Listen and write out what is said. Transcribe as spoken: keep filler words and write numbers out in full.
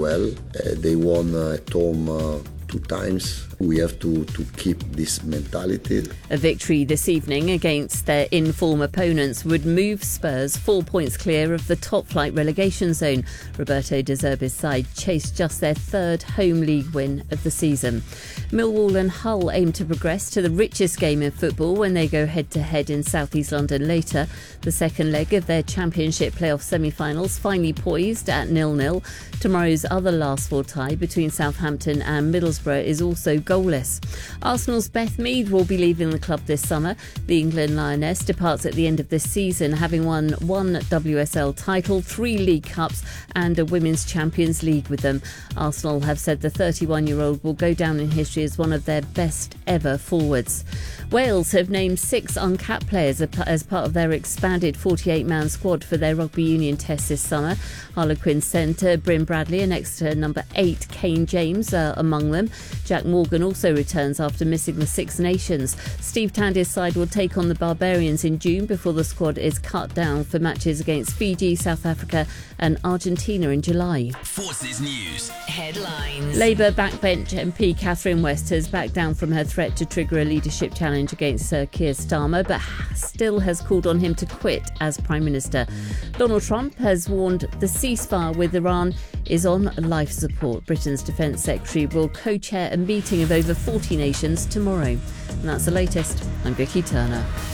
well. Uh, they won uh, at home uh, two times. We have to, to keep this mentality. A victory this evening against their in-form opponents would move Spurs four points clear of the top-flight relegation zone. Roberto De Zerbi's side chased just their third home league win of the season. Millwall and Hull aim to progress to the richest game in football when they go head-to-head in South East London later. The second leg of their Championship playoff semi-finals finally poised at nil-nil. Tomorrow's other last four tie between Southampton and Middlesbrough is also goalless. Arsenal's Beth Mead will be leaving the club this summer. The England Lioness departs at the end of this season, having won one W S L title, three League Cups and a Women's Champions League with them. Arsenal have said the thirty-one-year-old will go down in history as one of their best ever forwards. Wales have named six uncapped players as part of their expanded forty-eight man squad for their rugby union test this summer. Harlequin centre Bryn Bradley and extra number eight Kane James are among them. Jack Morgan also returns after missing the Six Nations. Steve Tandy's side will take on the Barbarians in June before the squad is cut down for matches against Fiji, South Africa and Argentina in July. Forces News headlines. Labour backbench M P Catherine West has backed down from her threat to trigger a leadership challenge against Sir Keir Starmer, but still has called on him to quit as Prime Minister. Donald Trump has warned the ceasefire with Iran is on life support. Britain's Defence Secretary will co-chair a meeting of over forty nations tomorrow. And that's the latest. I'm Vicky Turner.